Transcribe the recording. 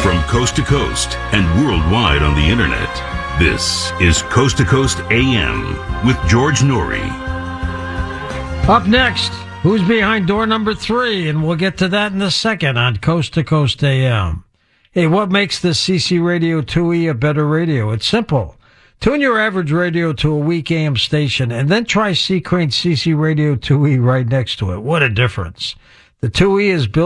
From coast to coast and worldwide on the internet, this is Coast to Coast AM with George Noory. Up next, who's behind door number 3? And we'll get to that in a second on Coast to Coast AM. Hey, what makes the CC Radio 2E a better radio? It's simple. Tune your average radio to a weak AM station and then try C. Crane CC Radio 2E right next to it. What a difference. The 2E is built